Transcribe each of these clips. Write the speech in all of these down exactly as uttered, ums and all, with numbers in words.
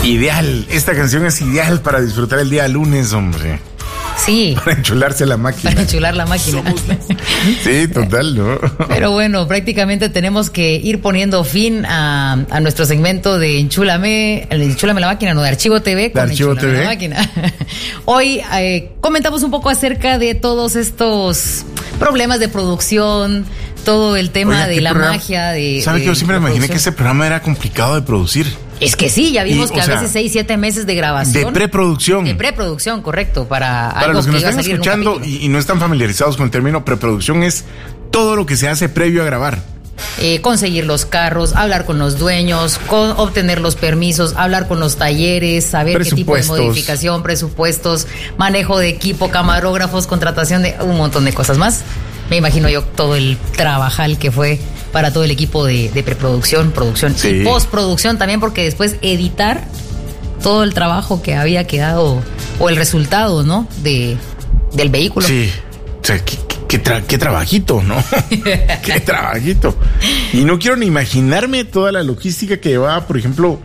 Ideal, esta canción es ideal para disfrutar el día lunes, hombre. Sí. Para enchularse la máquina. Para enchular la máquina. Sí, total, ¿no? Pero bueno, prácticamente tenemos que ir poniendo fin a, a nuestro segmento de Enchúlame, Enchúlame la máquina, no, de Archivo T V con de Archivo Enchúlame T V. la máquina. Hoy eh, comentamos un poco acerca de todos estos problemas de producción, todo el tema Oiga, de ¿qué la programa? magia de. ¿Sabe de, que yo siempre me imaginé que ese programa era complicado de producir? Es que sí, ya vimos Y, que o a sea, veces seis, siete meses de grabación. De preproducción. De preproducción, correcto, para, Para algo los que nos iba a están salir en un escuchando capítulo. y, y no están familiarizados con el término preproducción, es todo lo que se hace previo a grabar. Eh, conseguir los carros, hablar con los dueños, con, obtener los permisos, hablar con los talleres, saber qué tipo de modificación, presupuestos, manejo de equipo, camarógrafos, contratación de un montón de cosas más. Me imagino yo todo el trabajal que fue para todo el equipo de, de preproducción, producción Sí. y postproducción también, porque después editar todo el trabajo que había quedado o el resultado, ¿no? De, del vehículo. Sí, o sea, qué, qué, tra- qué trabajito, ¿no? Qué trabajito. Y no quiero ni imaginarme toda la logística que llevaba, por ejemplo,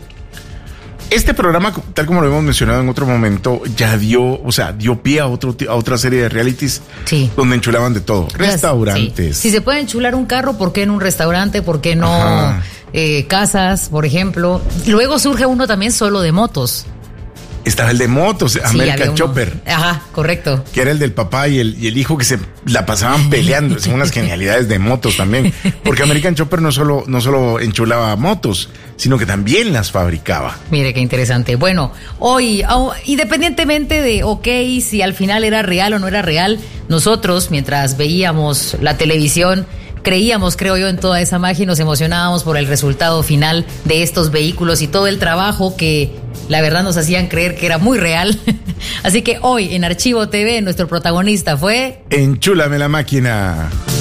este programa, tal como lo hemos mencionado en otro momento, ya dio, o sea, dio pie a, otro, a otra serie de realities Sí. donde enchulaban de todo. Restaurantes. Sí. Si se puede enchular un carro, ¿por qué en un restaurante? ¿Por qué no Ajá. eh, casas, por ejemplo? Luego surge uno también solo de motos. Estaba el de motos, Sí, American había uno. Chopper, Ajá, correcto. que era el del papá y el, y el hijo que se la pasaban peleando. Son unas genialidades de motos también. Porque American Chopper no solo, no solo enchulaba motos, sino que también las fabricaba. Mire qué interesante. Bueno, hoy, oh, independientemente de, ok, si al final era real o no era real, nosotros, mientras veíamos la televisión, creíamos, creo yo, en toda esa magia y nos emocionábamos por el resultado final de estos vehículos y todo el trabajo que la verdad nos hacían creer que era muy real. Así que hoy en Archivo T V nuestro protagonista fue... Enchúlame la máquina.